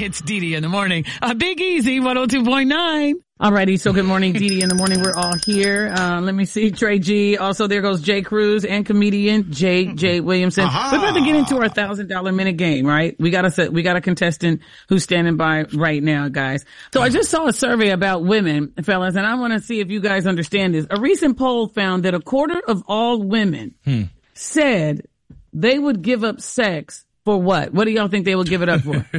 It's Dee in the morning. Big Easy 102.9. Alrighty, so good morning, Dee in the morning. We're all here. Let me see, Trey G. Also, there goes Jay Cruz and comedian J. Williamson. We're about to get into our $1,000 minute game, right? We got a contestant who's standing by right now, guys. So I just saw a survey about women, fellas, and I want to see if you guys understand this. A recent poll found that a quarter of all women said they would give up sex for what? What do y'all think they would give it up for?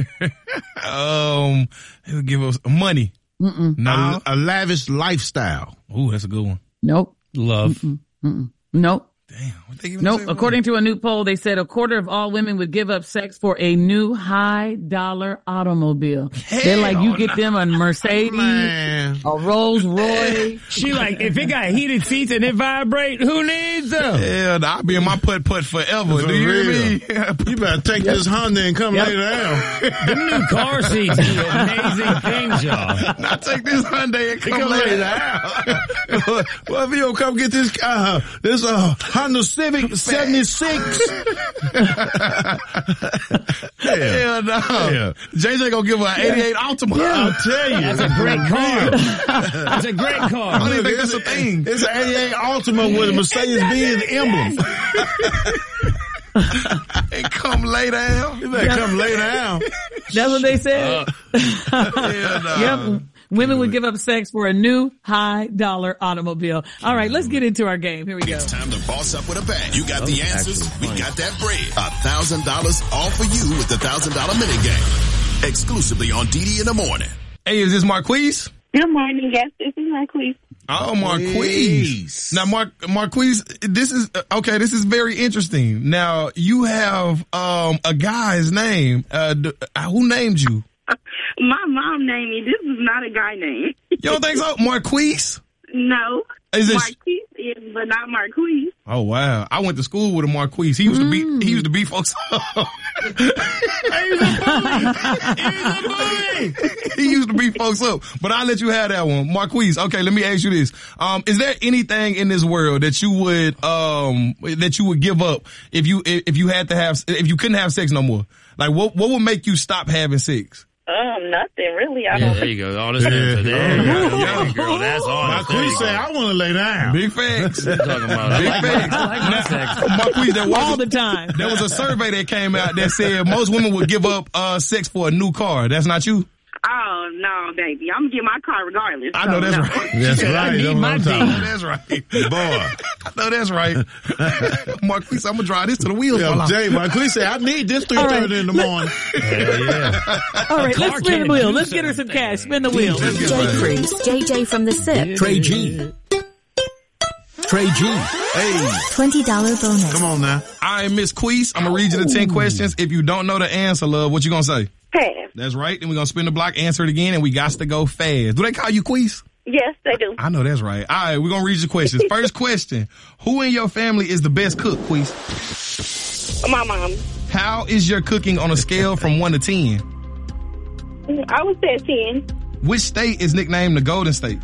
They would give us money. Not a lavish lifestyle. Ooh, that's a good one. Nope. Love. Nope. Damn. What they giving Nope. us? According to a new poll, they said a quarter of all women would give up sex for a new high-dollar automobile. They're like, you get them a Mercedes, a Rolls Royce. She like, if it got heated seats and it vibrate, who needs them? Yeah, I'll be in my putt-putt forever. Do you hear me? You better take this Honda and come lay down. The new car seats do amazing things, y'all. Now take this Hyundai and come lay down. Well, if you don't come get this Honda Civic 76. Hell no. Yeah. JJ gonna give her an 88 Altima. Yeah. I'll tell you. That's a great car. That's a great car. I don't even think that's a thing. It's an 88 Altima with a Mercedes-Benz emblem. And come lay down. You better come lay down. That's what they said. Yep. Women would give up sex for a new high-dollar automobile. All right, let's get into our game. Here we go. It's time to boss up with a bang. You got the answers. We got that bread. $1,000 all for you with the $1,000 minute game. Exclusively on Dee in the morning. Hey, is this Marquise? Good morning. Yes, this is Marquise. Oh, Marquise. Now, Marquise, this is very interesting. Now, you have, a guy's name. Who named you? My mom named me. This is not a guy name. You don't think so? Marquise? No. Is it Marquise is, but not Marquise. Oh, wow. I went to school with a Marquise. He used to beat folks up. He used to beat folks up. But I'll let you have that one. Marquise, okay, let me ask you this. Is there anything in this world that you would give up if you couldn't have sex no more? Like, what would make you stop having sex? Nothing really. I don't. There you go. All this answer. There you go. Yeah, girl, that's all. Marquise said, I want to lay down. Big facts. Talking about Big facts. I like my sex. Marquise, All the time. There was a survey that came out that said most women would give up sex for a new car. That's not you? Oh, no, baby. I'm going to get my car regardless. I know that's right. That's right. I need my I know that's right. Boy. I know that's right. Marquise, I'm going to drive this to the wheels. Yo, Jay, Marquise said, I need this 3:30 in the morning. Hell yeah. All right, let's spin the wheel. Let's get her some cash. Spin the wheel. Jay Cruz, JJ from the SIP. Trey G. Hey. $20 bonus. Come on now. All right, Miss Queese, I'm going to read you the 10 questions. If you don't know the answer, love, what you going to say? Pass. That's right. Then we're going to spin the block, answer it again, and we got to go fast. Do they call you Queese? Yes, they do. I know that's right. All right, we're going to read your questions. First question. Who in your family is the best cook, Queese? My mom. How is your cooking on a scale from 1 to 10? I would say 10. Which state is nicknamed the Golden State?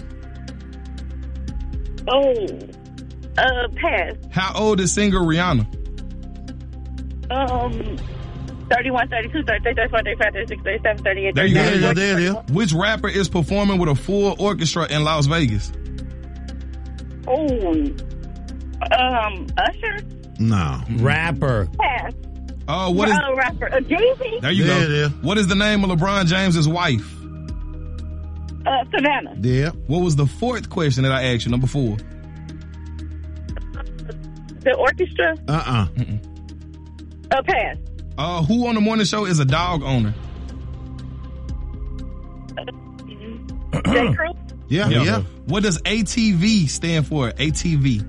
Pass. How old is singer Rihanna? 31, 32, 33, 34, 35, 36, 37, 38, There you 39. go. There. Which rapper is performing with a full orchestra in Las Vegas? Usher. No. Rapper. Pass. What is? Rapper. Jay-Z. There you go. There. What is the name of LeBron James's wife? Savannah. Yeah. What was the fourth question that I asked you? Number 4. The orchestra. Pass. Who on the morning show is a dog owner? Jay Cruz. Yeah. What does ATV stand for? ATV.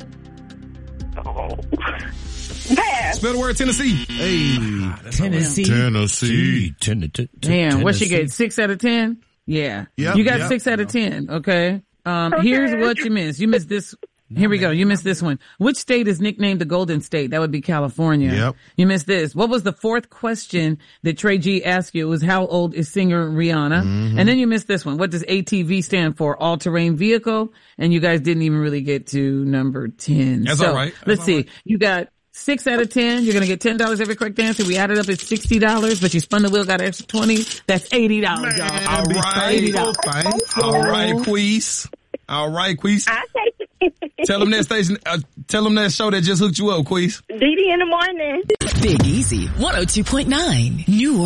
Pass. Spell the word Tennessee. Hey. Tennessee. Damn, what she get? 6 out of 10? Yeah. Yep, You got yep. 6 out of 10. Okay. Here's what you missed. You missed this. Here we go. You missed this one. Which state is nicknamed the Golden State? That would be California. Yep. You missed this. What was the fourth question that Trey G asked you? It was how old is singer Rihanna? And then you missed this one. What does ATV stand for? All-terrain vehicle. And you guys didn't even really get to number 10. That's all right. Let's see. You got 6 out of 10. You're going to get $10 every correct answer. We added up, it's $60, but you spun the wheel, got an extra 20. That's $80, y'all. All right. $80. All right, Queese. All right, Queese. I take it. Tell them that station, tell them that show that just hooked you up, Queese. Dee Dee in the morning. Big Easy 102.9 New